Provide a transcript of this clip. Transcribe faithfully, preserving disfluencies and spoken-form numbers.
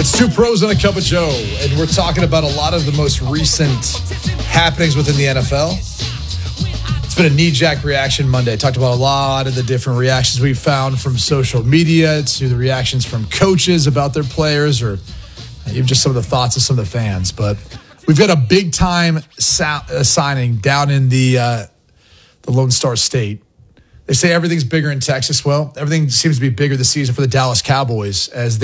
It's Two Pros and a Cup of Joe, and we're talking about a lot of the most recent happenings within the N F L. It's been a knee-jack reaction Monday. I talked about a lot of the different reactions we found from social media to the reactions from coaches about their players, or even just some of the thoughts of some of the fans. But we've got a big-time sa- uh, signing down in the uh, the Lone Star State. They say everything's bigger in Texas. Well, everything seems to be bigger this season for the Dallas Cowboys as they